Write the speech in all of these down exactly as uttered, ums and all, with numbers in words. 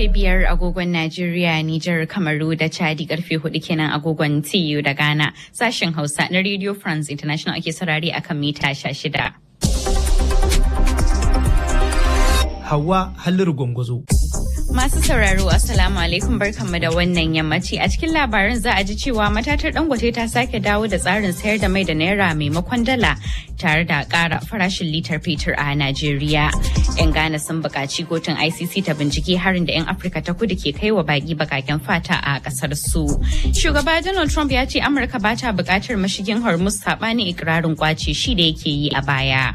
karfe biyar agogon Najeriya, Nijar, Kamaru da Chadi karfe hudu kenan agogon T U da Ghana. Sashen Hausa na Radio France International ake saurari akan mita sha shida. Hauwa Halliru Gwangwazo. Masu sauraro Assalamu alaikum barkanmu da wannan yammaci. A cikin labarin za a ji cewa matatar Dangote ta sake dawo da tsarin sayar da mai da naira maimakon dala tare da ƙara farashin litar fetur a Najeriya. 'Yan Ghana sun buƙaci kotun I C C ta bincike harin da 'yan Afirka ta kudu ke kai wa baƙi baƙaƙen fata a ƙasar su. Shugaba Donald Trump ya ce Amurka ba ta buƙatar mashigin Hormuz saɓanin ikirarin kwace shi da yake yi a baya.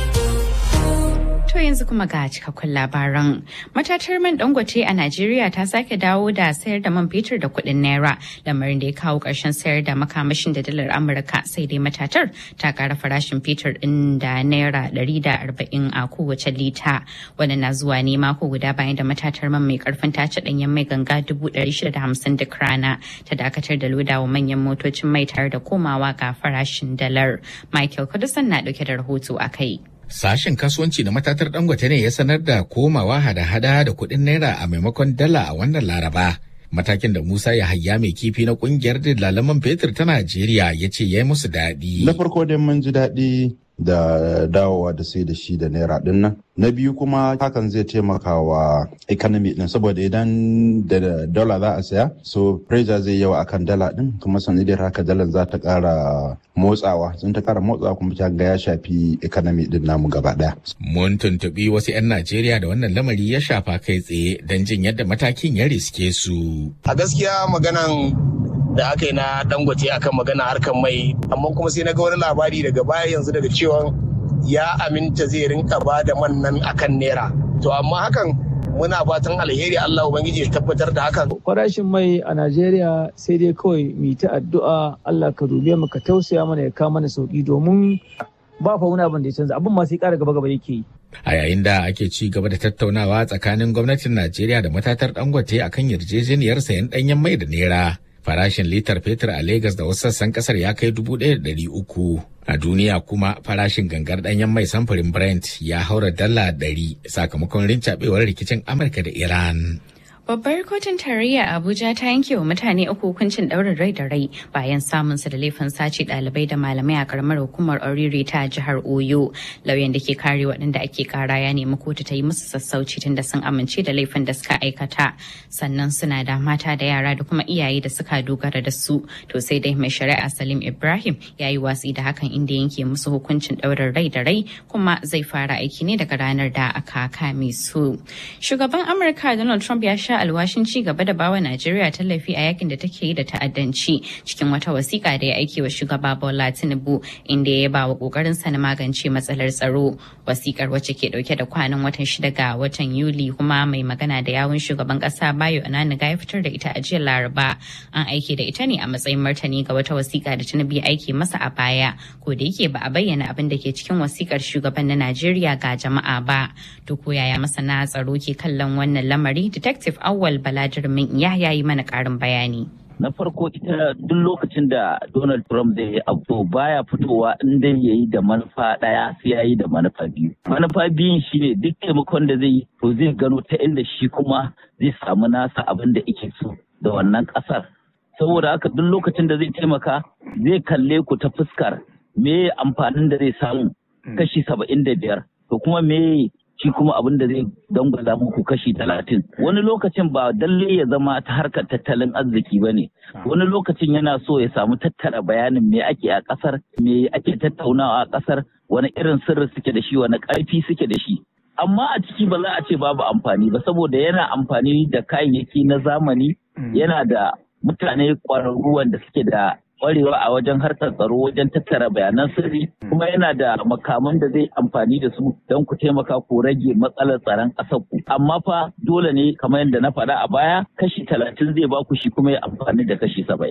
To yanzu kuma ga cikakkun labaran. Matatar man Dangote a Najeriya ta sake dawo da sayar da man fetur da kuɗin naira, lamarin da ya kawo ƙarshen sayar da makamashin da dalar Amurka, sai dai matatar ta ƙara farashin fetur ɗin da naira ɗari da arba'in a kowace lita. Wannan na zuwa ne mako guda bayan da matatar man mai ƙarfin tace ɗanyen mai ganga dubu ɗari shida da hamsin duk rana ta dakatar da lodawa manyan motocin mai tare da komawa ga farashin dalar. Michael Kudusan na ɗauke da rahoto a kai. Sashen kasuwanci na matatar Dangote ne ya sanar da komawa hada-hada da kuɗin naira a maimakon dala a wannan Laraba. Matakin da Musa Yahaya mai kifi na kungiyar dillalaman fetur ta Najeriya ya ce ya yi musu daɗi. Na farko dai mun ji daɗi da dawowa da sai da shi da naira ɗin nan. Na biyu kuma hakan zai taimaka wa economy ɗin saboda idan da dala za a saya so pressure zai yawa akan dala ɗin kuma sanadiyar haka dalar za ta ƙara motsawa sun ta ƙara motsawa kuma ta ga ya shafi economy ɗin namu gaba ɗaya. Mun tuntuɓi wasu 'yan Najeriya da wannan lamari ya shafa kai tsaye don jin yadda matakin ya riske su. A gaskiya maganan da aka yi na Dangote akan magana harkar mai, amma kuma sai na ga wani labari daga baya yanzu daga cewa ya aminta zai rinka ba da man nan akan naira. To amma hakan muna fatan alheri, Allah Ubangiji ya tabbatar da hakan. Farashin mai a Najeriya sai dai kawai mu ta addu'a Allah ka dube mu ka tausaya mana ya kawo mana sauki domin ba fa wani abin da ya canza, abin ma sai ƙara gaba gaba yake yi. A yayin da ake ci gaba da tattaunawa tsakanin gwamnatin Najeriya da matatar Dangote akan yarjejeniyar sayan ɗanyen mai da naira. Farashin litar fetur a Legas da wasu sassan kasar ya kai dubu ɗaya da ɗari uku. A duniya kuma farashin gangar ɗanyen mai samfurin Brent ya haura dala ɗari sakamakon rincaɓewar rikicin Amurka da Iran. Babbar kotun tarayya Abuja ta yanke wa mutane uku hukuncin ɗaurin rai da rai bayan samun su da laifin sace ɗalibai da malamai a karamar hukumar Orire ta jihar Oyo. Lauyan da ke kare waɗanda ake kara ya nemi kotu ta yi musu sassauci tunda sun amince da laifin da suka aikata. Sannan suna da mata da yara da kuma iyaye da suka dogara da su. To sai dai mai shari'a Salim Ibrahim ya yi watsi da hakan inda yanke musu hukuncin ɗaurin rai da rai kuma zai fara aiki ne daga ranar da aka kame su. Shugaban Amurka Donald Trump ya sha alwashin ci gaba da bawa Najeriya tallafi a yakin da take yi da ta'addanci cikin wata wasiƙa da ya aike wa shugaba Bola Tinubu inda ya ba wa kokarin sa na magance matsalar tsaro. Wasiƙar wacce ke dauke da kwanan watan shida ga watan Yuli kuma mai magana da yawun shugaban ƙasa Bayo Ananiga ya fitar da ita a jiya Laraba. An aike da ita ne a matsayin martani ga wata wasiƙa da Tinubu ya aike masa a baya, ko da yake ba a bayyana abin da ke cikin wasiƙar shugaban na Najeriya ga jama'a ba. To ko yaya masana tsaro ke kallon wannan lamari? Detective Awal Baladirmin ya yayi mana karin bayani. Na farko ita duk lokacin da Donald Trump zai yi abu baya fitowa in dai ya yi da manufa ɗaya sai ya yi da manufa biyu. Manufa biyun shi ne duk taimakon da zai yi to zai gano ta inda shi kuma zai samu nasa abin da yake so da wannan ƙasar. Saboda haka duk lokacin da zai taimaka zai kalle ku ta fuskar me amfanin da zai samu kashi saba'in da biyar to kuma me shi kuma abin da zai dangwala muku kashi talatin. Wani lokacin ba dalle ya zama ta harkar tattalin arziki ba ne. Wani lokacin yana so ya samu tattara bayanin me ake a ƙasar, me ake tattaunawa a ƙasar, wani irin sirri suke da shi, wani ƙarfi suke da shi. Amma a ciki ba za a ce babu amfani ba saboda yana amfani da kayayyaki na zamani, yana da mutane ƙwararru wanda suke da kwarewa a wajen harkar tsaro wajen tattara bayanan sirri kuma yana da makaman da zai amfani da su don ku taimaka ku rage matsalar tsaron ƙasar ku. Amma fa dole ne kamar yadda na faɗa a baya kashi talatin zai ba ku shi kuma ya amfani da kashi saba'in.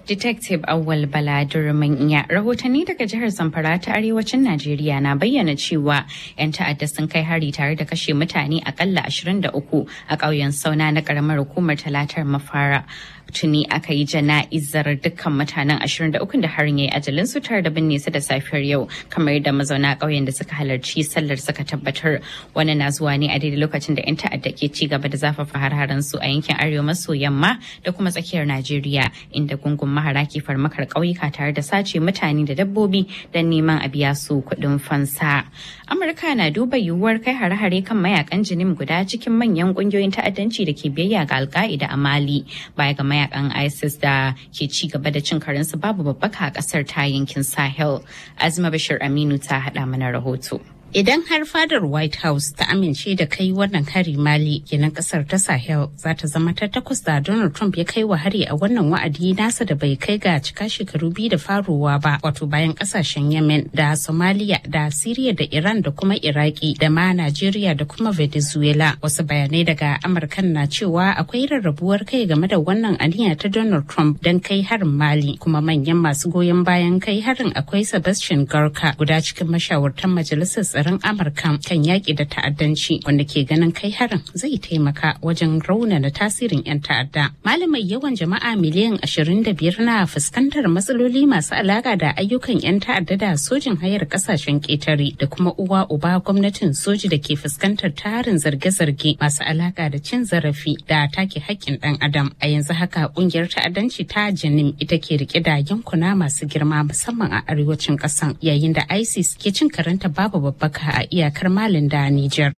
Detective Awal Bala Durmanya. Rahotanni daga jihar Zamfara ta arewacin Najeriya na bayyana cewa 'yan ta'adda sun kai hari tare da kashe mutane akalla ashirin da uku a ƙauyen Sauna na ƙaramar hukumar Talatar Mafara. Tuni aka yi jana'izar dukkan mutanen ashirin da uku da harin yayi ajalin su tare da binne su da safiyar yau, kamar da mazauna ƙauyen da suka halarci sallar suka tabbatar. Wannan na zuwa ne a daidai lokacin da 'yan ta'adda ke ci gaba da zafafa har-haren su a yankin arewa maso yamma da kuma tsakiyar Najeriya, inda gungun mahara ke farmakar ƙauyuka tare da sace mutane da dabbobi don neman a biya su kuɗin fansa. Amurka na duba yiwuwar kai hare-hare kan mayakan jinim guda cikin manyan ƙungiyoyin ta'addanci da ke biyayya ga Al-Qaida a Mali, baya ga mayakan ISIS da ke ci gaba da cin karensu babu babbaka a ƙasar ta yankin Sahel. Azma Bashir Aminu ta haɗa mana rahoto. Idan har fadar White House ta amince da kai wannan hari Mali, kenan kasar ta Sahel za ta zama ta takwas da Donald Trump ya kai wa hari a wannan wa'adi nasa da bai kai ga cika shekaru biyu da faruwa ba, wato bayan kasashen Yemen da Somalia da Syria da Iran da kuma Iraki da ma Najeriya da kuma Venezuela. Wasu bayanai daga Amurkan na cewa akwai rarrabuwar kai game da wannan aniya ta Donald Trump don kai harin Mali, kuma manyan masu goyon bayan kai harin akwai Sebastian Gorka, guda cikin mashawartan majalisar tsaron Amurka kan yaƙi da ta'addanci, wanda ke ganin kai harin zai taimaka wajen raunana tasirin 'yan ta'adda. Malamai yawan jama'a miliyan ashirin da biyar na fuskantar matsaloli masu alaƙa da ayyukan 'yan ta'adda da sojin hayar ƙasashen ƙetare da kuma uwa uba gwamnatin soji da ke fuskantar tarin zarge-zarge masu alaƙa da cin zarafi da take haƙƙin ɗan adam. A yanzu haka ƙungiyar ta'addanci ta Janim ita ke rike da yankuna masu girma musamman a arewacin ƙasan, yayin da ISIS ke cin karanta babu babba a iyakar Malin da Nijar.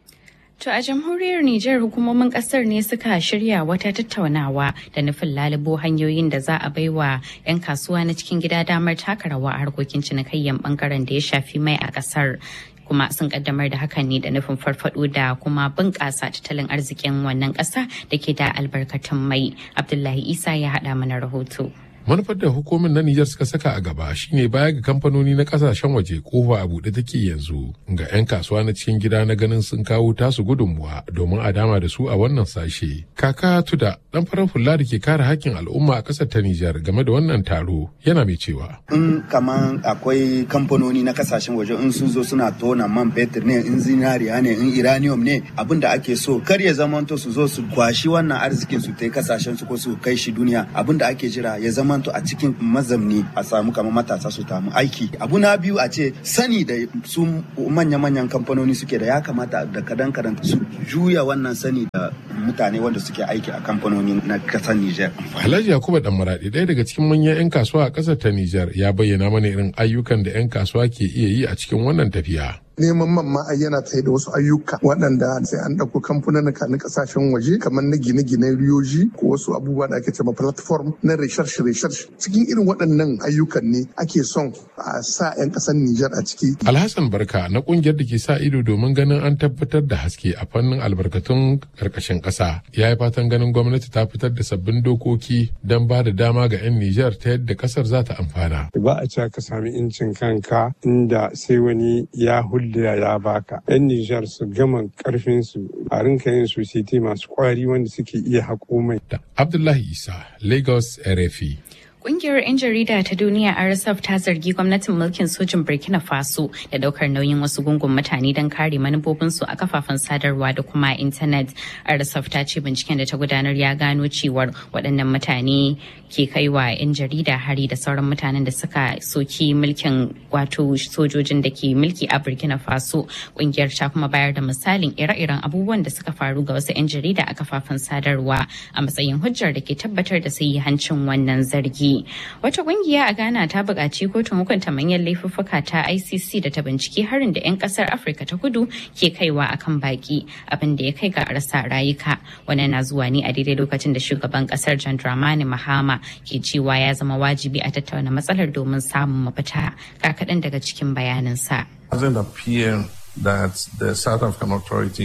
To a jamhuriyar Nijar, hukumomin kasar ne suka shirya wata tattaunawa da nufin lalubo hanyoyin da za a baiwa 'yan kasuwa na cikin gida damar taka rawa a harkokin cinikayyen bangaren da ya shafi mai a kasar. Kuma sun kaddamar da hakan ne da nufin farfado da kuma bunƙasa tattalin arzikin wannan ƙasa da ke da albarkatun mai. Abdullahi Isa ya haɗa mana rahoto. Manufar da hukumin na Nijar suka saka a gaba shine baya ga kamfanoni na kasashen waje kofa a buɗe take yanzu ga 'yan kasuwa na cikin gida na ganin sun kawo tasu gudunmuwa domin a dama da su a wannan sashe. Kaka Tuda, dan farar hula da ke kare hakkin al'umma a ƙasar ta Nijar game da wannan taro, yana mai cewa. In kaman akwai kamfanoni na kasashen waje in sun zo suna tona man fetur ne, in zinariya ne, in uranium ne, abin da ake so kar ya zamanto su zo su kwashi wannan arzikin su ta kasashen su ko su kai shi duniya. Abin da ake jira ya zama to a cikin mazamni a samu kamar matasa su tamu aiki. Abu na biyu a ce sani da su manya-manyan kamfanoni suke da ya kamata da kadan-kadan su juya wannan sani da mutane wanda suke aiki a kamfanoni na kasar Nijar. Alhaji Yakubu Dan Maradi, ɗaya daga cikin manyan 'yan kasuwa a ƙasar ta Nijar, ya bayyana mana irin ayyukan da 'yan kasuwa ke iya yi a cikin wannan tafiya. Neman man ma yana tsaye da wasu ayyuka waɗanda sai an ɗauko kamfanin na ƙasashen waje kamar na gine-gine riyoji ko wasu abubuwa da ake cewa platform na research research. Cikin irin waɗannan ayyukan ne ake son a sa 'yan ƙasar Nijar a ciki. Alhassan Barka na ƙungiyar da ke sa ido domin ganin an tabbatar da haske a fannin albarkatun ƙarƙashin ƙasa, ya yi fatan ganin gwamnati ta fitar da sabbin dokoki don ba da dama ga 'yan Nijar ta yadda ƙasar za ta amfana. Ba a ce ka sami incin kanka inda sai wani ya da ya baka. 'Yan Nijar su gama karfinsu a rinka yin sosai masu kwari wanda suke iya haƙo mai. Abdullahi Isa, Lagos, R F I. Ƙungiyar 'yan jarida ta duniya R S F ta zargi gwamnatin mulkin sojin Burkina Faso da daukar nauyin wasu gungun mutane don kare manufofinsu a kafafen sadarwa da kuma intanet. R S F ta ce binciken da ta gudanar ya gano cewar waɗannan mutane ke kaiwa 'yan jarida hari da sauran mutanen da suka soki mulkin wato sojojin da ke mulki a Burkina Faso. Ƙungiyar ta kuma bayar da misalin ire-iren abubuwan da suka faru ga wasu 'yan jarida a kafafen sadarwa a matsayin hujjar da ke tabbatar da sahihancin wannan zargi. Wata kungiya a Ghana ta buƙaci kotun hukunta manyan laifuffuka ta I C C da ta binciki harin da 'yan ƙasar Afirka ta Kudu ke kaiwa akan baki, abin da ya kai ga rasa rayuka. Wannan na zuwa ne a daidai lokacin da shugaban ƙasar John Dramani Mahama ke cewa ya zama wajibi a tattauna matsalar domin samun mafita. Ga kaɗan daga cikin bayaninsa. It doesn't appear that the South African authorities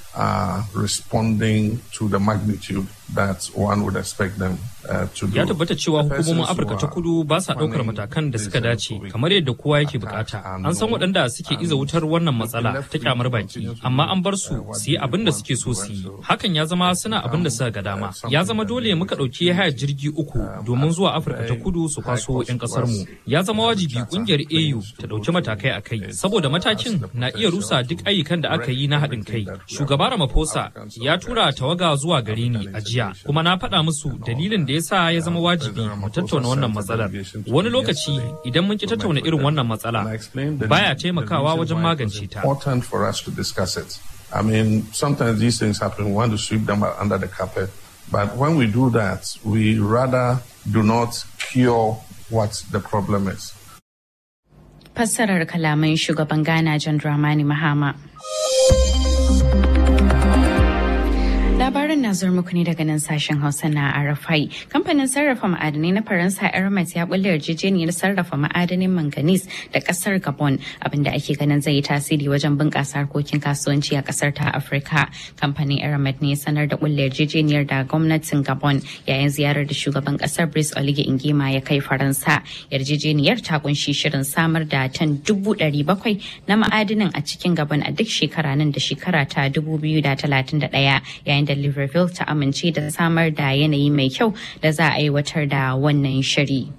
are responding to the magnitude that one would expect them uh, to do. Ya tabbata cewa hukumomin Afirka ta Kudu ba sa ɗaukar matakan da suka dace kamar yadda kowa yake bukata. An san waɗanda suke iza wutar wannan matsala ta kyamar baki, amma an bar su su yi abin da suke so su yi. Hakan ya zama suna abin da suka ga dama. Ya zama dole muka ɗauki hayar jirgi uku domin zuwa Afirka ta Kudu su kwaso 'yan ƙasar mu. Ya zama wajibi ƙungiyar A U ta ɗauki matakai a kai, saboda matakin na iya rusa duk ayyukan da aka yi na haɗin kai. Shugaba Ramaphosa ya tura tawaga zuwa gare ni a jiya, kuma na faɗa musu dalilin da ya sa ya zama wajibi mu tattauna wannan matsalar. Wani lokaci idan mun ki tattauna irin wannan matsala baya taimakawa wajen magance ta. I mean, sometimes these things happen, we want to sweep them under the carpet. But when we do that, we rather do not cure what the problem is. Fassarar kalaman shugaban Ghana John Dramani Mahama. Labarin na zuwa muku ne daga nan sashen Hausa na R F I. Kamfanin sarrafa ma'adanai na Faransa Hermes ya kulle yarjejeniyar sarrafa ma'adanin manganese da kasar Gabon, abinda ake ganin zai yi tasiri wajen bunƙasa harkokin kasuwanci a kasar ta Afirka. Kamfanin Hermes ne sanar da kulle yarjejeniyar da gwamnatin Gabon yayin ziyarar da shugaban kasar Brice Oligui Nguema ya kai Faransa. Yarjejeniyar ta kunshi shirin samar da tan dubu ɗari bakwai na ma'adanin a cikin Gabon a duk shekara nan da shekara ta dubu biyu da talatin da ɗaya, yayin da Libreville ta amince da samar da yanayi mai kyau da za a aiwatar da wannan shiri.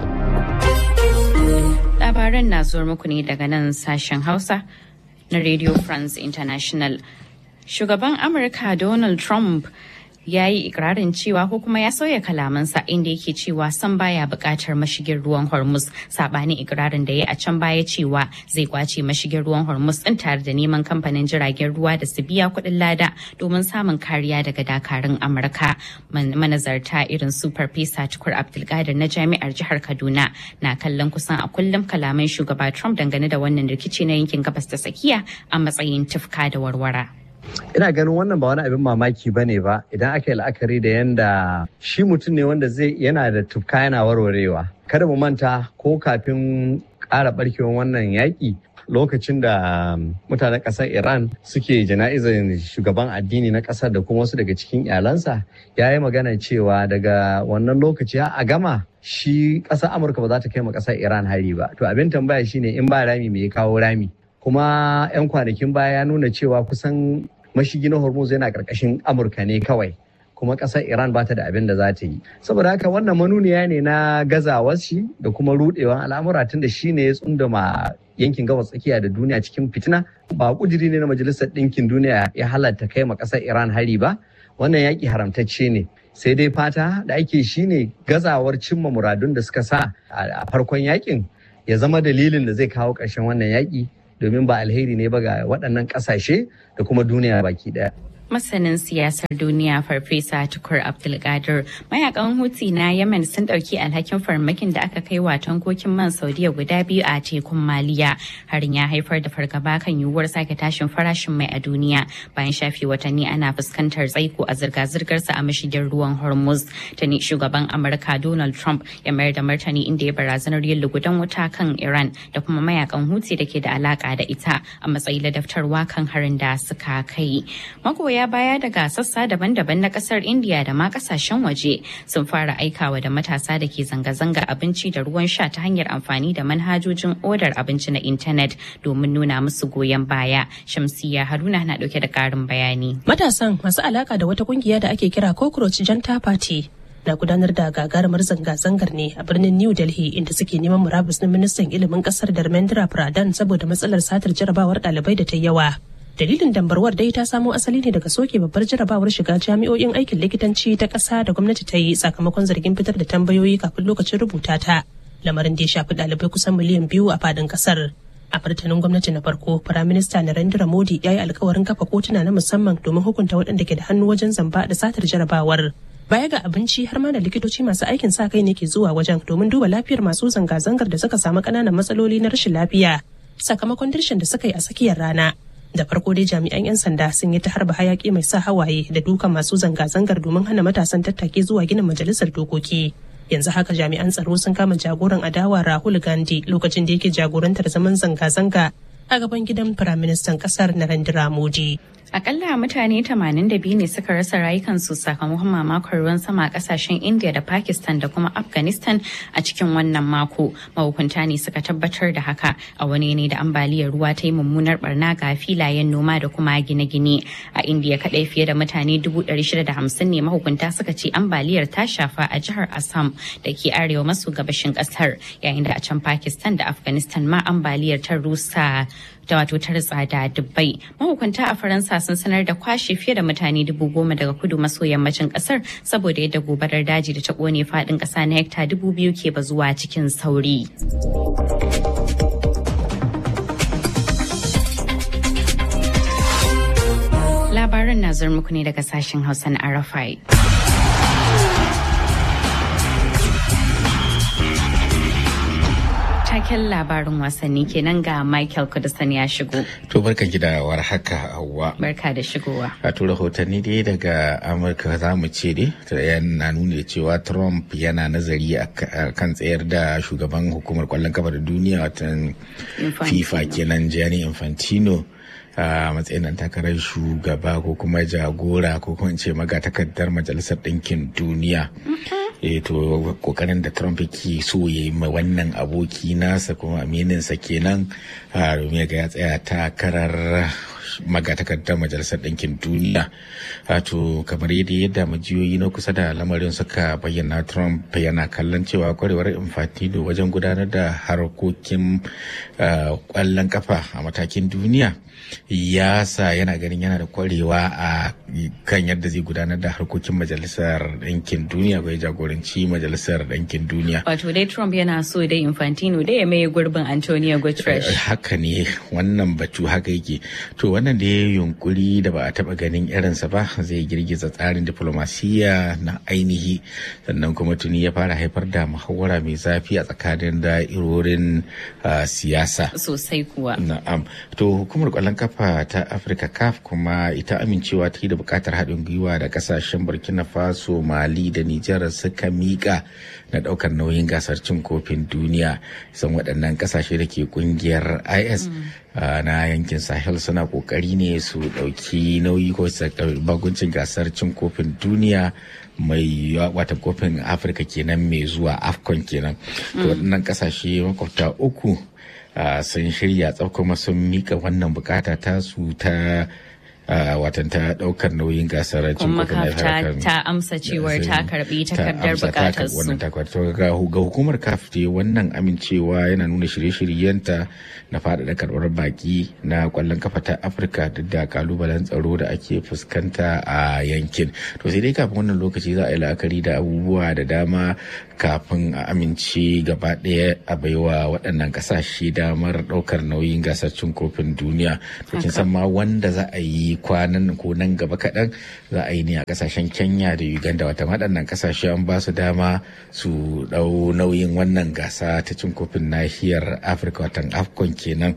Labaran na zuwa muku ne daga nan sashen Hausa na Radio France International. Shugaban Amurka Donald Trump ya yi ikirarin cewa ko kuma ya sauya kalamansa inda yake cewa san baya buƙatar mashigin ruwan Hormuz, sabanin ikirarin da ya a can baya cewa zai kwace mashigin ruwan Hormuz din tare da neman kamfanin jiragen ruwa da su biya kuɗin lada domin samun kariya daga dakarun Amurka. Manazarta irin Super Pesa Tukur Abdulkadir na Jami'ar Jihar Kaduna na kallon kusan a kullum kalaman shugaba Trump dangane da wannan rikici na yankin Gabas ta Tsakiya a matsayin tufka da warwara. Ina ganin wannan ba wani abin mamaki ba ne ba idan aka yi la'akari da yanda shi mutum ne wanda zai yana da tufka yana warwarewa. Kada mu manta ko kafin ƙara barkewar wannan yaƙi lokacin da mutanen ƙasar Iran suke jana'izar shugaban addini na ƙasar da kuma wasu daga cikin iyalansa, ya yi magana cewa daga wannan lokaci a gama shi ƙasar Amurka ba za ta kai ma ƙasar Iran hari ba. To abin tambaya shine in ba rami me ya kawo rami? Kuma 'yan kwanakin baya ya nuna cewa kusan mashigi na Hormuz yana ƙarƙashin Amurka ne kawai, kuma ƙasar Iran ba ta da abin da za ta yi. Saboda haka wannan manuniya ne na gazawar shi da kuma rudewan al'amura, tun da shi ne ya tsundama yankin gabas tsakiya da duniya cikin fitina. Ba kudiri ne na Majalisar Ɗinkin Duniya ya halatta kai ma ƙasar Iran hari ba. Wannan yaƙi haramtacce ne. Sai dai fata da ake shi ne gazawar cimma muradun da suka sa a farkon yaƙin ya zama dalilin da zai kawo ƙarshen wannan yaƙi, domin ba alheri ne ba ga waɗannan ƙasashe da kuma duniya baki ɗaya. Masanin siyasar duniya Farfesa Tukur Abdulkadir, mayakan Houthi na Yemen sun ɗauki alhakin farmakin da aka kai wa tankokin man Saudiya guda biyu a tekun Maliya. Harin ya haifar da fargaba kan yiwuwar sake tashin farashin mai a duniya bayan shafe watanni ana fuskantar tsaiko a zirga-zirgarsa a mashigin ruwan Hormuz. Tani shugaban Amurka Donald Trump ya mayar da martani inda ya barazanar yin lugudan wuta kan Iran da kuma mayakan Houthi da ke da alaka da ita a matsayin ladabtarwa kan harin da suka kai. Magoya baya daga sassa daban-daban na kasar India da ma kasashen waje sun fara aikawa da matasa da ke zanga-zanga abinci da ruwan sha ta hanyar amfani da manhajojin odar abinci na intanet domin nuna musu goyon baya. Shamsiya Haruna na dauke da karin bayani. Matasan masu alaka da wata kungiya da ake kira Cockroach Janta Party na gudanar da gagarumar zanga-zangar ne a birnin New Delhi, inda suke neman murabus na ministan ilimin kasar Dharmendra Pradhan saboda matsalar satar jarabawar ɗalibai da ta yawa. Dalilin dambarwar dai ta samo asali ne daga soke babbar jarabawar shiga jami'o'in aikin likitanci ta ƙasa da gwamnati ta yi sakamakon zargin fitar da tambayoyi kafin lokacin rubuta ta. Lamarin da ya shafi ɗalibai kusan miliyan biyu a fadin ƙasar. A martanin gwamnati na farko, Firaminista Narendra Modi ya yi alkawarin kafa kotuna na musamman domin hukunta waɗanda ke da hannu wajen zamba da satar jarabawar. Baya ga abinci, har ma da likitoci masu aikin sa kai ne ke zuwa wajen domin duba lafiyar masu zanga-zangar da suka samu ƙananan matsaloli na rashin lafiya sakamakon dirshin da suka yi a tsakiyar rana. Da farko dai jami'an 'yan sanda sun yi ta harba hayaki mai sa hawaye da dukan masu zanga-zangar domin hana matasan tattake zuwa ginin majalisar dokoki. Yanzu haka jami'an tsaro sun kama jagoran adawa Rahul Gandhi lokacin da yake jagorantar zaman zanga-zanga a gaban gidan firaministan kasar Narendra Modi. Akalla mutane tamanin da biyu ne suka rasa rayukansu sakamakon mamakon ruwan sama a kasashen India da Pakistan da kuma Afghanistan a cikin wannan mako. Mahukunta ne suka tabbatar da haka a wani ne da ambaliyar ruwa ta yi mummunar barna ga filayen noma da kuma gine-gine. A India kadai fiye da mutane dubu ɗari shida da hamsin ne mahukunta suka ce ambaliyar ta shafa a jihar Assam da ke arewa maso gabashin kasar, yayin da a can Pakistan da Afghanistan ma ambaliyar ta rusa da wato ta ritsa da dubbai. Mahukunta a Faransa sun sanar da kwashe fiye da mutane dubu goma daga kudu maso yammacin kasar saboda yadda gobarar daji da ta kone fadin kasa na hekta dubu biyu ke bazuwa cikin sauri. Labaran na zuwa muku ne daga sashen Hausa na Arafai. Taken labarin wasanni kenan ga Michael Kudusan ya shigo. To barka da war haka Hauwa. Barka da shigowa. A to rahotanni dai daga Amurka za mu ce dai yana nuna da cewa Trump yana nazari a kan tsayar da shugaban hukumar kwallon kafa da duniya watan FIFA kenan Gianni Infantino a matsayin nan takarar shugaba ko kuma jagora ko kuma ce magatakardar majalisar ɗinkin duniya. eh to kokarin da Trump yake so ya yi ma wannan aboki nasa kuma amininsa kenan a domin ga ya tsaya takarar magatakardar majalisar ɗinkin duniya. to kamar yadda yadda majiyoyi na kusa da lamarin suka bayyana, Trump yana kallon cewa kwarewar Infantino wajen gudanar da harkokin kwallon kafa a matakin duniya ya sa yana ganin yana da kwarewa a kan yadda zai gudanar da harkokin majalisar ɗinkin duniya bai jagoranci majalisar ɗinkin duniya. Wato dai Trump yana so dai Infantino dai ya mai gurbin Antonio Guterres. Haka ne, wannan batu haka yake. To wannan da ya yunkuri da ba a taba ganin irinsa ba zai girgiza tsarin diplomasiya na ainihi, sannan kuma tuni ya fara haifar da muhawara mai zafi a tsakanin da'irorin siyasa. Sosai kuwa. Na'am. To hukumar kwallon kafa ta Africa C A F kuma ita amincewa ta yi da bukatar haɗin gwiwa da kasashen Burkina Faso, Mali da Nijar suka mika na ɗaukar nauyin gasar cin kofin duniya. San waɗannan kasashe da ke kungiyar I S na yankin Sahel suna kokari ne su ɗauki nauyi ko su baguncin gasar cin kofin duniya mai wata kofin Afirka kenan mai zuwa AFCON kenan. To waɗannan kasashe makwabta uku Uh, sun shirya tsaf kuma sun mika wannan bukata tasu ta uh, watan ta daukar nauyin gasar cin kofin ta, ta amsa cewar ta karbi takardar bukatar su. Ga hukumar C A F dai wannan amincewa yana nuna shirye-shiryenta na faɗaɗa karɓar baki na kwallon kafa ta Afirka duk da kalubalen tsaro da ake fuskanta a yankin. To sai dai kafin wannan lokaci za a yi la'akari da abubuwa da dama kafin a amince gaba ɗaya a baiwa waɗannan ƙasashe damar ɗaukar nauyin gasar cin kofin duniya. To kin san ma wanda za a yi kwanan ko nan gaba kaɗan za a yi ne a ƙasashen Kenya da Uganda. Wata waɗannan ƙasashe an ba su dama su ɗau nauyin wannan gasa ta cin kofin nahiyar Afirka watan AFCON kenan.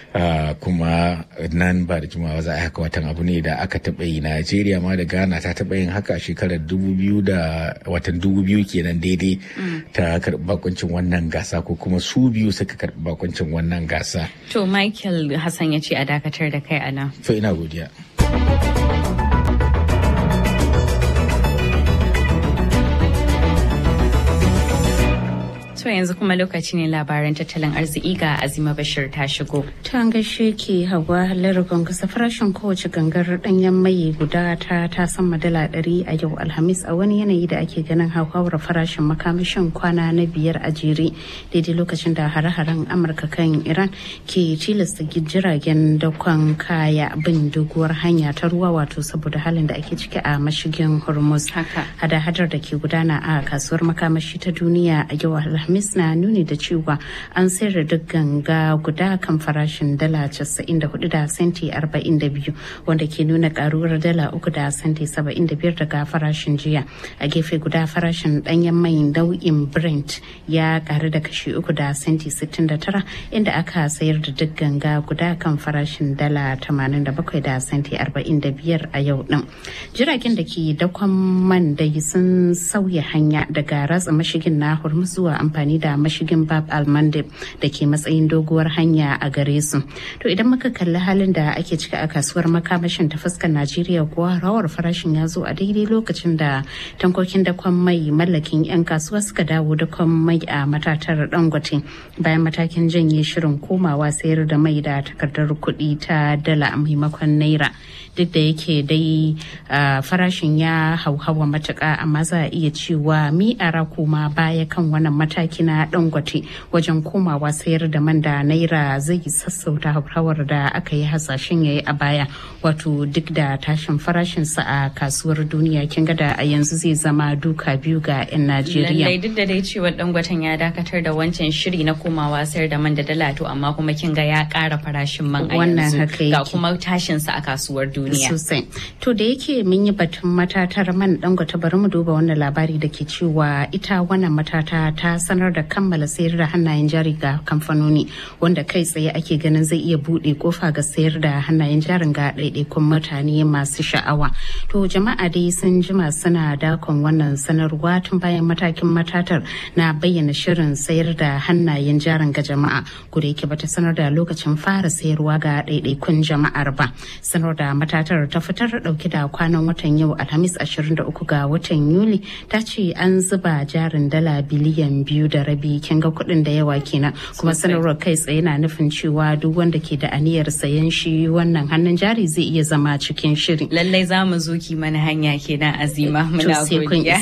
Kuma nan ba da jimawa za a haka watan abu ne da aka taɓa yi. Najeriya ma da Ghana ta taɓa yin haka shekarar dubu biyu da watan dubu biyu kenan daidai. ta karɓi bakuncin wannan gasa ko kuma su biyu suka karɓi bakuncin wannan gasa. To Michael Hassan ya ce a dakatar da kai a nan. To ina godiya. To yanzu kuma lokaci ne labaran tattalin arziki ga Azima Bashir ta shigo. Ta gaishe ke Hauwa Larabon kasa farashin kowace gangar danyen mai guda ta ta sama dala ɗari a yau Alhamis a wani yanayi da ake ganin hauhawar farashin makamashin kwana na biyar a jere daidai lokacin da hare-haren Amurka kan Iran ke tilasta jiragen dakon kaya bin doguwar hanya ta ruwa wato saboda halin da ake ciki a mashigin Hormuz. Haka hada-hadar da ke gudana a kasuwar makamashi ta duniya a yau Alhamis Alhamis na nuni da cewa an sayar da duk ganga guda kan farashin dala casa'in da hudu da senti arba'in da biyu wanda ke nuna karuwar dala uku da senti saba'in da biyar daga farashin jiya. A gefe guda farashin danyen mai nau'in Brent ya karu da kashi uku da senti sittin da tara inda aka sayar da duk ganga guda kan farashin dala tamanin da bakwai da senti arba'in da biyar a yau din. Jiragen da ke dakon man dai sun sauya hanya daga ratsa mashigin na Hormuz zuwa amfani amfani da mashigin Bab al-Mandeb da ke matsayin doguwar hanya a gare su. To idan muka kalli halin da ake cika a kasuwar makamashin ta fuskar Najeriya kuwa rawar farashin ya zo a daidai lokacin da tankokin dakon mai mallakin 'yan kasuwa suka dawo dakon mai a matatar Dangote bayan matakin janye shirin komawa sayar da mai da takardar kuɗi ta dala a maimakon naira. Duk da yake dai farashin ya hauhawa matuƙa amma za a iya cewa mi'ara koma baya kan wannan mataki na Dangote wajen komawa sayar da man da naira zai sassauta hauhawar da aka yi hasashen yayi a baya, wato duk da tashin farashinsa a kasuwar duniya kin ga da a yanzu zai zama duka biyu ga 'yan Najeriya. Lallai duk da dai cewa Dangoten ya dakatar da wancan shiri na komawa sayar da man da dala to amma kuma kin ga ya ƙara farashin man a yanzu ga kuma tashinsa a kasuwar duniya. Sosai. To da yake mun yi batun matatar man Dangote bari mu duba wannan labari da ke cewa ita wannan matata ta sanar da kammala sayar da hannayen jari ga kamfanoni wanda kai tsaye ake ganin zai iya buɗe kofa ga sayar da hannayen jarin ga ɗaiɗaikun mutane masu sha'awa. To jama'a dai sun jima suna dakon wannan sanarwa tun bayan matakin matatar na bayyana shirin sayar da hannayen jarin ga jama'a ko da yake bata sanar da lokacin fara sayarwa ga ɗaiɗaikun jama'ar ba. Sanar da matatar ta fitar dauke da kwanan watan yau Alhamis ashirin da uku ga watan Yuli ta ce an zuba jarin dala biliyan biyu da rabi kin ga kuɗin da yawa kenan kuma sanarwar kai tsaye na nufin cewa duk wanda ke da aniyar sayan shi wannan hannun jari zai iya zama cikin shirin. Lallai za mu zo ki mana hanya kenan Azima muna godiya.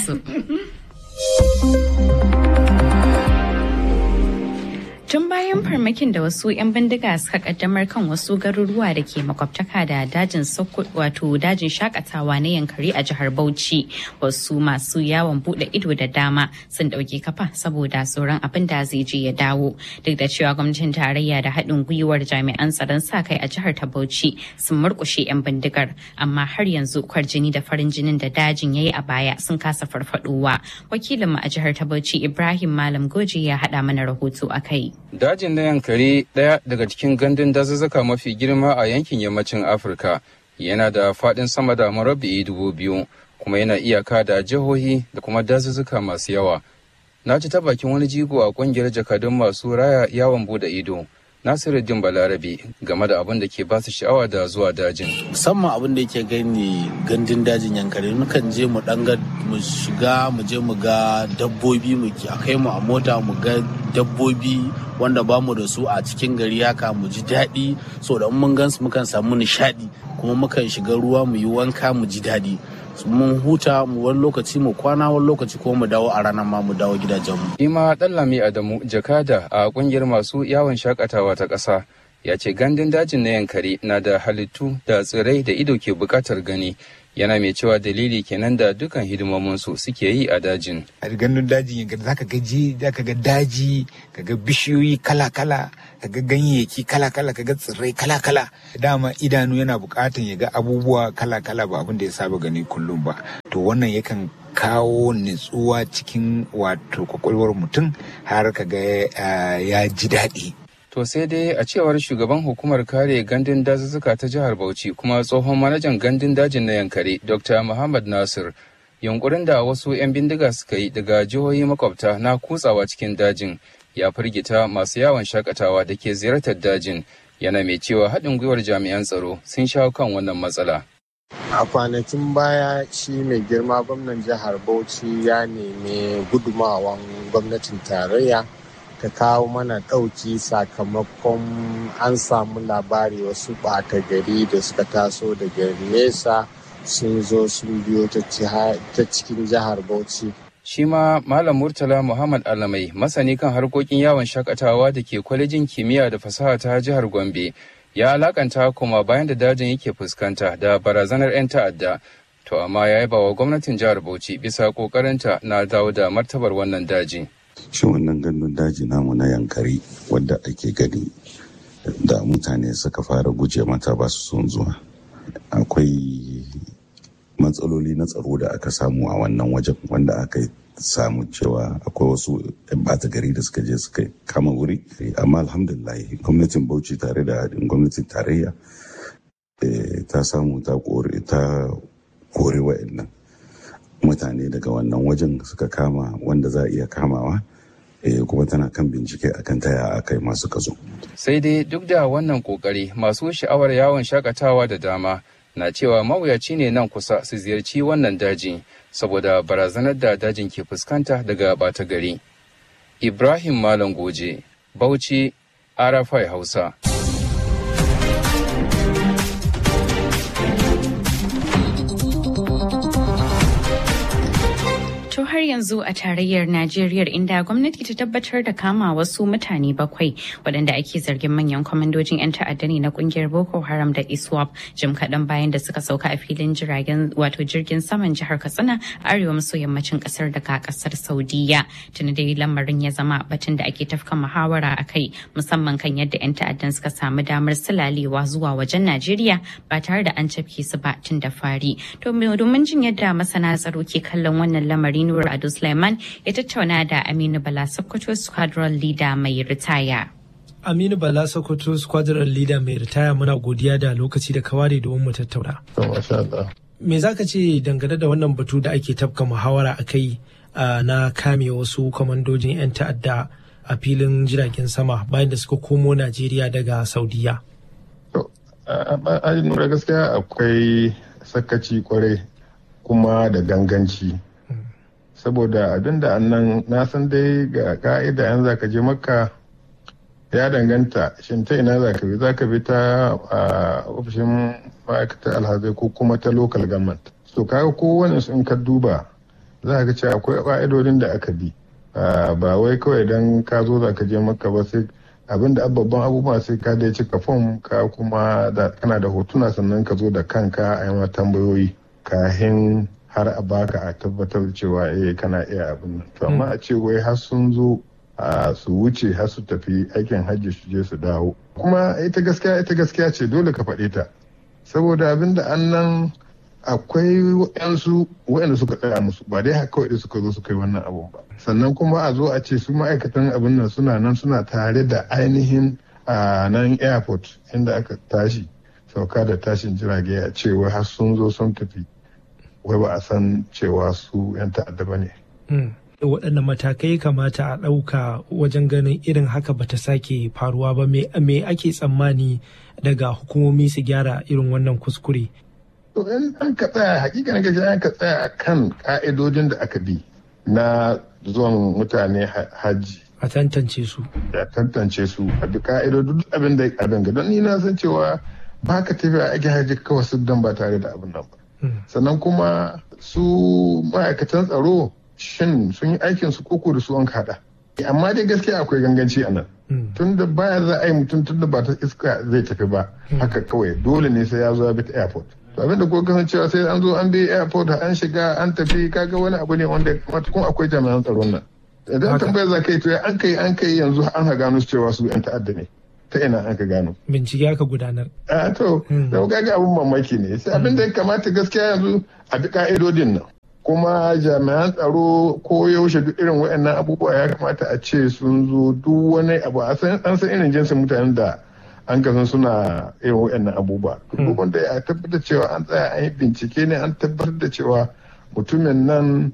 Tun bayan farmakin da wasu 'yan bindiga suka kaddamar kan wasu garuruwa da ke makwabtaka da dajin Sokoto wato dajin shakatawa na Yankari a jihar Bauchi, wasu masu yawon bude ido da dama sun dauke kafa saboda tsoron abin da zai je ya dawo. Duk da cewa gwamnatin tarayya da haɗin gwiwar jami'an tsaron sa kai a jihar ta Bauchi sun murkushe 'yan bindigar, amma har yanzu kwarjini da farin jinin da dajin yayi a baya sun kasa farfadowa. Wakilinmu a jihar ta Bauchi Ibrahim Malam Goji ya haɗa mana rahoto a kai. Dajin na Yankari, ɗaya daga cikin gandun dazuzzuka mafi girma a yankin yammacin Afirka, yana da faɗin sama da murabba'i dubu biyu, kuma yana iyaka da jihohi da kuma dazuzzuka masu yawa. Na ci ta bakin wani jigo a ƙungiyar jakadun masu raya yawon bude ido, Nasiruddin Balarabe, game da abin da ke ba su sha'awa da zuwa dajin. Musamman abin da yake gani gandun dajin Yankari, mukan je mu ɗanga mu shiga mu je mu ga dabbobi mu a kai mu a mota mu ga dabbobi wanda ba mu da su a cikin gari haka mu ji daɗi, so da mun gansu mukan samu nishaɗi kuma mukan shiga ruwa mu yi wanka mu ji daɗi. Mun huta mu wani lokaci mu kwana wani lokaci ko mu dawo a ranar ma mu dawo gidajenmu. Ima Ɗanlami Adamu jakada a kungiyar masu yawon shakatawa ta ƙasa ya ce gandun dajin na Yankari na da halittu da tsirrai da ido ke buƙatar gani. Yana mai cewa dalili kenan da dukan hidimominsu suke yi a dajin. A gandun dajin Yankari zaka ga ji zaka ga daji, kaga bishiyoyi kala-kala, kaga ganyayyaki kala-kala, kaga tsirrai kala-kala. Dama idanu yana bukatan ya ga abubuwa kala-kala ba abin da ya saba gani kullum ba. To wannan yakan kawo nutsuwa cikin wato kwakwalwar mutum har kaga ya ji daɗi. To sai dai a cewar shugaban hukumar kare gandun dazuzzuka ta jihar Bauchi kuma tsohon manajan gandun dajin na Yankari Doctor Muhammad Nasir, yunkurin da wasu 'yan bindiga suka yi daga jihohi makwabta na kutsawa cikin dajin ya firgita masu yawon shakatawa da ke ziyartar dajin, yana mai cewa haɗin gwiwar jami'an tsaro sun shawo kan wannan matsala. A kwanakin baya shi mai girma gwamnan jihar Bauchi ya nemi gudumawan gwamnatin tarayya ta kawo mana ɗauki sakamakon an samu labari wasu ɓata gari da suka taso daga nesa sun zo sun biyo ta cikin jihar Bauchi. Shi ma Malam Murtala Muhammad Alamai, masani kan harkokin yawon shakatawa da ke kwalejin kimiyya da fasaha ta jihar Gombe, ya alakanta kuma bayan da dajin yake fuskanta da barazanar 'yan ta'adda. To amma ya yaba wa gwamnatin jihar Bauchi bisa ƙoƙarinta na dawo da martabar wannan daji. Shi wannan gandun daji namu na Yankari wadda ake gani da mutane suka fara guje mata ba su son zuwa. Akwai matsaloli na tsaro da aka samu a wannan wajen wanda aka samu cewa akwai wasu 'yan bata gari da suka je suka kama wuri. Amma alhamdulillah gwamnatin Bauchi tare da haɗin gwamnatin tarayya ta samu ta kore wa'annan mutane daga wannan wajen suka kama wanda za a iya kamawa kuma tana kan bincike akan taya akai masu kazo. Sai dai duk da wannan kokari masu sha'awar yawon shakatawa da dama na cewa mawuyaci ne nan kusa su ziyarci wannan daji saboda barazanar da dajin ke fuskanta daga bata gari. Ibrahim Malam Goje, Bauchi, R F I Hausa. To har yanzu a tarayyar Najeriya inda gwamnati ta tabbatar da kama wasu mutane bakwai waɗanda ake zargin manyan kwamandojin 'yan ta'adda ne na kungiyar Boko Haram da ISWAP jim kaɗan bayan da suka sauka a filin jiragen wato jirgin saman jihar Katsina a arewa maso yammacin ƙasar daga ƙasar Saudiya. Tuni dai lamarin ya zama batun da ake tafka muhawara a kai musamman kan yadda 'yan ta'addan suka samu damar sulalewa zuwa wajen Najeriya ba tare da an cafke su ba tun da fari. To domin jin yadda masana tsaro ke kallon wannan lamari Nur Ado Sulaiman ya tattauna da Aminu Bala Sokoto Squadron Leader mai ritaya. Aminu Bala Sokoto Squadron Leader mai ritaya muna godiya da lokaci da kaware domin mu tattauna. Me za ka ce dangane da wannan batu da ake tafka muhawara a kai na kame wasu kwamandojin 'yan ta'adda a filin jiragen sama bayan da suka komo Najeriya daga Saudiya? A nura gaskiya akwai sakaci kwarai kuma da ganganci. Saboda abinda annan na san dai ga ka'ida yan zaka je makka ya danganta shin ta ina zaka bi zaka bi ta ofishin ma'aikatar alhazai ko kuma ta local government. So kaga kowane su in ka duba za ka ce akwai ka'idodin da aka bi ba wai kawai dan ka zo zaka je makka ba sai abinda babban abubuwa sai ka dai cika fom ka kuma da kana da hotuna sannan ka zo da kanka a yi tambayoyi kahin har a baka a tabbatar da cewa eh kana iya abin nan. To amma a ce wai har sun zo a su wuce har su tafi aikin hajji su je su dawo. Kuma ita gaskiya ita gaskiya ce dole ka faɗe ta. Saboda abin da an nan akwai waɗansu waɗanda suka tsaya musu ba dai haka kawai suka zo suka yi wannan abun ba. Sannan kuma a zo a ce su ma'aikatan abin nan suna nan suna tare da ainihin a nan airport inda aka tashi sauka da tashin jirage a ce wai har sun zo sun tafi. Wai ba a san cewa su 'yan ta'adda ba ne. Waɗanne matakai kamata a ɗauka wajen ganin irin haka ba ta sake faruwa ba me ake tsammani daga hukumomi su gyara irin wannan kuskure? To in an ka tsaya hakikanin gaji an ka tsaya a kan ƙa'idodin da aka bi na zuwan mutane hajji. A tantance su. A tantance su a duk ƙa'idodin abin da abin ga don ni na san cewa ba ka tafiya aikin hajji kawai su dan ba tare da abin nan ba. Sannan kuma su ma'aikatan tsaro shin sun yi aikin su koko da su an kada. Amma dai gaskiya akwai ganganci a nan. Tun da baya za a yi mutum tun da ba ta iska zai tafi ba haka kawai dole ne sai ya zo ya bi ta airport. To abinda ko kasancewa sai an zo an bi airport an shiga an tafi kaga wani abu ne wanda kuma akwai jami'an tsaron nan. Idan tambayar za ka yi to an kai an kai yanzu an ha gano cewa su 'yan ta'adda ne. Ta ina an ka gano. Bincike aka gudanar. A to, da kaga abin mamaki ne. Sai abin da ya kamata gaskiya yanzu a bi ka'idodin nan. Kuma jami'an tsaro ko yaushe duk irin waɗannan abubuwa ya kamata a ce sun zo duk wani abu a san an san irin jinsin mutanen da an kasan suna irin waɗannan abubuwa. Duk wanda ya tabbatar cewa an tsaya an yi bincike ne an tabbatar da cewa mutumin nan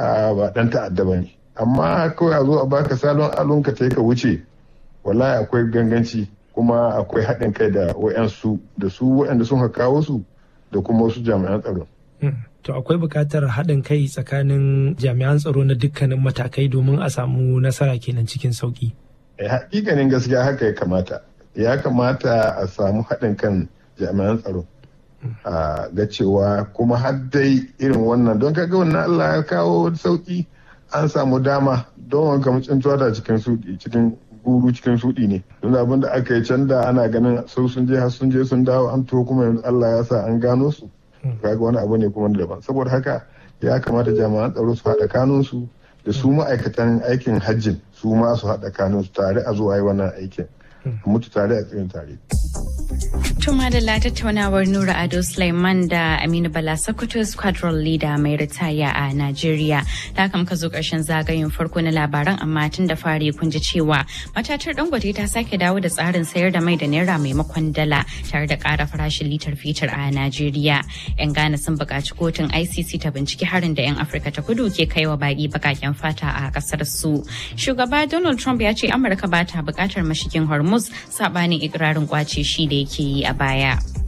ba ɗan ta'adda ba ne. Amma kawai a zo a baka salon alon ka ka wuce. Wallahi akwai ganganci kuma akwai haɗin kai da wayansu da su waɗanda sun kawo su da kuma wasu jami'an tsaro. To akwai buƙatar haɗin kai tsakanin jami'an tsaro na dukkanin matakai domin a samu nasara kenan cikin sauƙi. Hakikanin gaskiya haka ya kamata. Ya kamata a samu haɗin kan jami'an tsaro. A ga cewa kuma har dai irin wannan don kaga wannan Allah ya kawo sauƙi an samu dama don wanka mucin da cikin suɗi cikin guru cikin suɗi ne don abin da aka yi can da ana ganin sau sun je har sun je sun dawo an to kuma yanzu Allah ya sa an gano su kaga wani abu ne kuma daban saboda haka ya kamata jami'an tsaro su haɗa kanunsu da su ma'aikatan aikin hajjin su ma su haɗa kanunsu tare a zuwa yi wannan aikin mutu tare a tsirin tare. Tuma da tattaunawar Nura Ado Sulaiman da Aminu Bala Sokoto Squadron Leader mai ritaya a Najeriya. Da haka muka zo ƙarshen zagayen farko na labaran, amma tun da fari kun ji cewa matatar Dangote ta sake dawo da tsarin sayar da mai da naira maimakon dala tare da ƙara farashin litar fetur a Najeriya. 'Yan Ghana sun buƙaci kotun I C C ta binciki harin da 'yan Afirka ta Kudu ke kaiwa baƙi baƙaƙen fata a ƙasar su. Shugaba Donald Trump ya ce Amurka ba ta buƙatar mashigin Hormuz saɓanin ikirarin kwace shi da yake yi a baya.